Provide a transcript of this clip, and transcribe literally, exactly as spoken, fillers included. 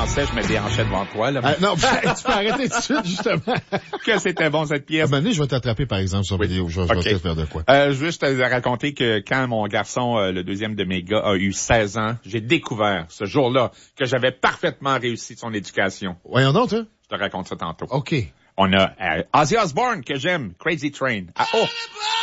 français, je me déhanchais devant toi, là. Ah, non, tu peux arrêter tout de suite, justement. Que c'était bon, cette pièce. À un moment donné, je vais t'attraper, par exemple, sur Oui. vidéo. Je, je Okay. vais essayer de faire de quoi. Euh, je veux juste te raconter que quand mon garçon, euh, le deuxième de mes gars, a eu seize ans, j'ai découvert ce jour-là que j'avais parfaitement réussi son éducation. Voyons donc, hein? Je te raconte ça tantôt. OK. On a euh, Ozzy Osbourne, que j'aime, Crazy Train. Ah, oh!